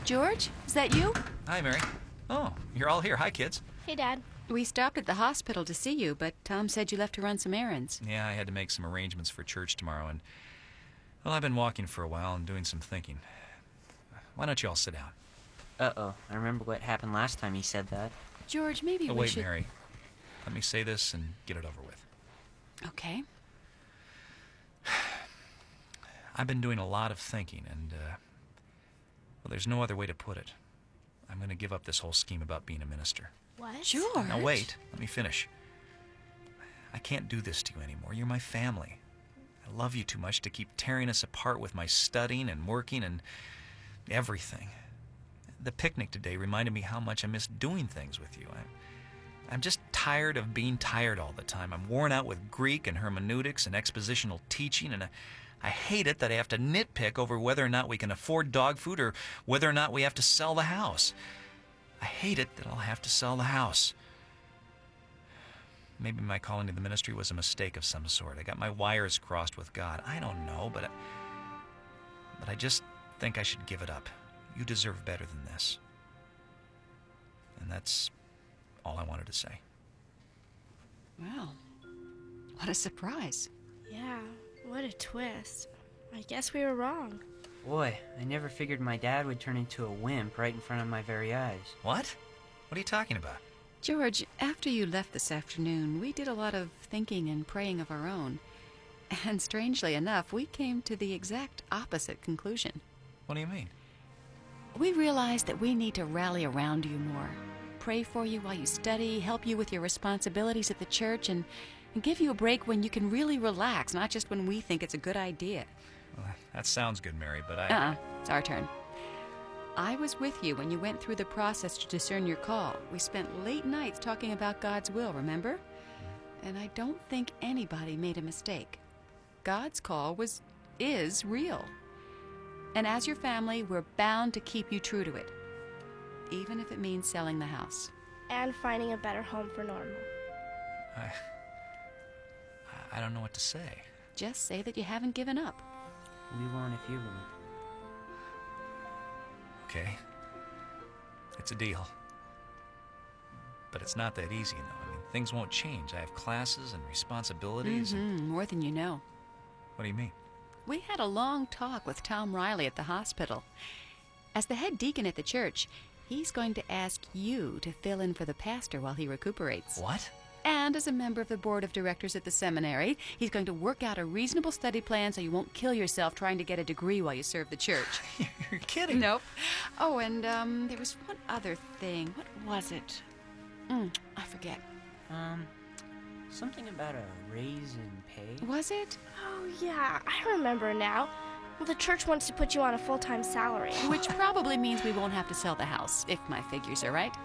George, is that you? Hi, Mary. Oh, you're all here. Hi, kids. Hey, Dad. We stopped at the hospital to see you, but Tom said you left to run some errands. Yeah, I had to make some arrangements for church tomorrow, and, well, I've been walking for a while and doing some thinking. Why don't you all sit down? Uh-oh, I remember what happened last time he said that. George, maybe we Wait, should... Mary. Let me say this and get it over with. Okay. I've been doing a lot of thinking, and, well, there's no other way to put it. I'm going to give up this whole scheme about being a minister. What? George. Now, wait. Let me finish. I can't do this to you anymore. You're my family. I love you too much to keep tearing us apart with my studying and working and everything. The picnic today reminded me how much I miss doing things with you. I'm just tired of being tired all the time. I'm worn out with Greek and hermeneutics and expositional teaching, and I hate it that I have to nitpick over whether or not we can afford dog food or whether or not we have to sell the house. I hate it that I'll have to sell the house. Maybe my calling to the ministry was a mistake of some sort. I got my wires crossed with God. I don't know, but I just think I should give it up. You deserve better than this. And that's all I wanted to say. Well, what a surprise. Yeah, what a twist. I guess we were wrong. Boy, I never figured my dad would turn into a wimp right in front of my very eyes. What? What are you talking about? George, after you left this afternoon, we did a lot of thinking and praying of our own. And strangely enough, we came to the exact opposite conclusion. What do you mean? We realized that we need to rally around you more. Pray for you while you study, help you with your responsibilities at the church, and give you a break when you can really relax, not just when we think it's a good idea. Well, that sounds good, Mary, but It's our turn. I was with you when you went through the process to discern your call. We spent late nights talking about God's will, remember? And I don't think anybody made a mistake. God's call is real. And as your family, we're bound to keep you true to it, even if it means selling the house. And finding a better home for Normal. I don't know what to say. Just say that you haven't given up. We won't if you won't. Okay. It's a deal. But it's not that easy, you know. I mean, things won't change. I have classes and responsibilities. More than you know. What do you mean? We had a long talk with Tom Riley at the hospital. As the head deacon at the church, he's going to ask you to fill in for the pastor while he recuperates. What? And as a member of the board of directors at the seminary, he's going to work out a reasonable study plan so you won't kill yourself trying to get a degree while you serve the church. You're kidding. Nope. Oh, and there was one other thing. What was it? I forget. Something about a raise in pay? Was it? Oh, yeah, I remember now. Well, the church wants to put you on a full-time salary. Which probably means we won't have to sell the house, if my figures are right.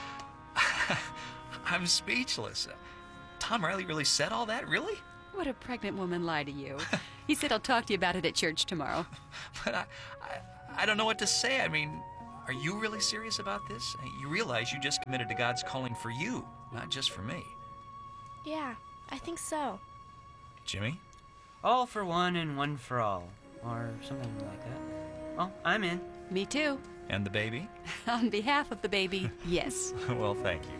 I'm speechless. Tom Riley really said all that? Really? Would a pregnant woman lie to you? He said he'll talk to you about it at church tomorrow. But I don't know what to say. I mean, are you really serious about this? You realize you just committed to God's calling for you, not just for me. Yeah, I think so. Jimmy? All for one and one for all. Or something like that. Well, I'm in. Me too. And the baby? On behalf of the baby, yes. Well, thank you.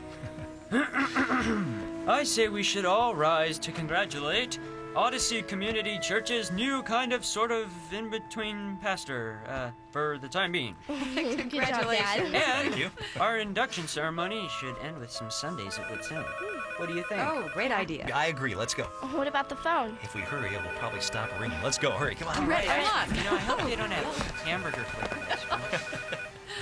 I say we should all rise to congratulate Odyssey Community Church's new kind of sort of in-between pastor, for the time being. Good job, Dad. And Thank you. our induction ceremony should end with some Sundays at Woods End. What do you think? Oh, great idea. I agree. Let's go. What about the phone? If we hurry, it will probably stop ringing. Let's go. Hurry. Come on. Right, come on. You know, I hope they don't have hamburger flavor ice cream.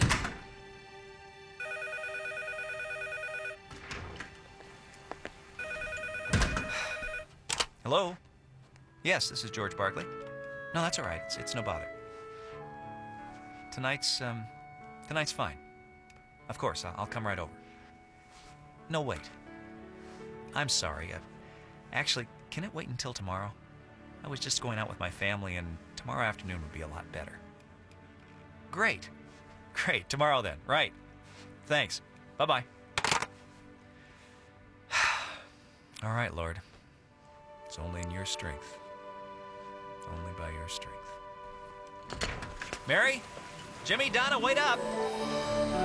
Hello? Yes, this is George Barkley. No, that's all right. It's no bother. Tonight's fine. Of course, I'll come right over. No, wait. I'm sorry. Actually, can it wait until tomorrow? I was just going out with my family, and tomorrow afternoon would be a lot better. Great. Great. Tomorrow then. Right. Thanks. Bye-bye. All right, Lord. It's only in your strength. Only by your strength. Mary? Jimmy, Donna, wait up!